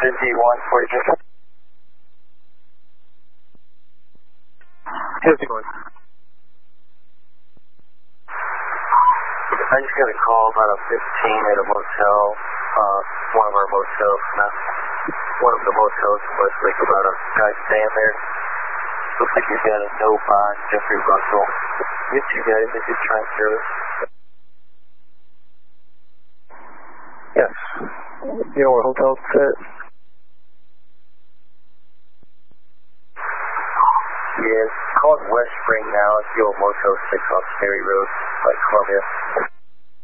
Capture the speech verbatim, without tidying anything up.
Busy one forty. Fifty one. I just got a call about a fifteen at a motel, uh, one of our motels, not one of the motels in Westlake, about a guy staying there. Looks like he's got a no bond, Jeffrey Russell. You two guys, if you're trying service. Yes. You know where hotel's at? Yeah, it's called West Spring now. It's the old Motel six off Cherry Road, by Columbia.